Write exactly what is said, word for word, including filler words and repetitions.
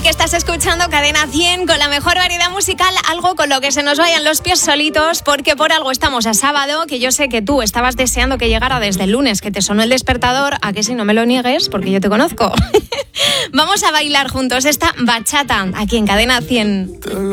que estás escuchando Cadena cien con la mejor variedad musical, algo con lo que se nos vayan los pies solitos, porque por algo estamos a sábado, que yo sé que tú estabas deseando que llegara desde el lunes, que te sonó el despertador, a que si no me lo niegues, porque yo te conozco. Vamos a bailar juntos esta bachata aquí en Cadena cien.